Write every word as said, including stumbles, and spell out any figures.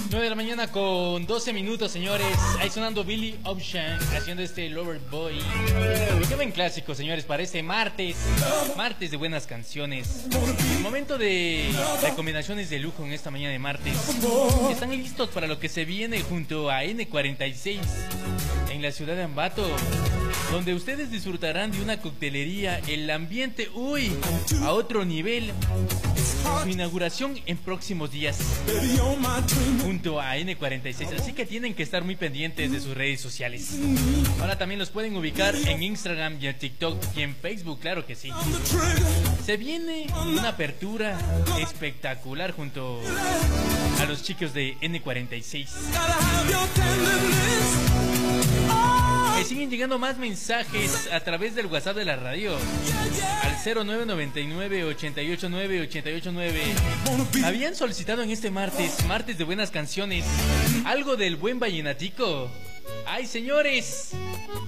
nueve de la mañana con doce minutos, señores. Ahí sonando Billy Ocean haciendo este Lover Boy. Qué buen clásico, señores, para este martes. Martes de buenas canciones. Momento de recomendaciones de lujo en esta mañana de martes. ¿Están listos para lo que se viene junto a ene cuarenta y seis en la ciudad de Ambato? Donde ustedes disfrutarán de una coctelería, el ambiente, uy, a otro nivel. Su inauguración en próximos días junto a ene cuarenta y seis, así que tienen que estar muy pendientes de sus redes sociales. Ahora también los pueden ubicar en Instagram y en TikTok y en Facebook, claro que sí. Se viene una apertura espectacular junto a los chicos de ene cuarenta y seis. Me siguen llegando más mensajes a través del WhatsApp de la radio al cero nueve nueve nueve, ocho ocho nueve, ocho ocho nueve. Habían solicitado en este martes, martes de buenas canciones, algo del buen vallenatico. ¡Ay, señores!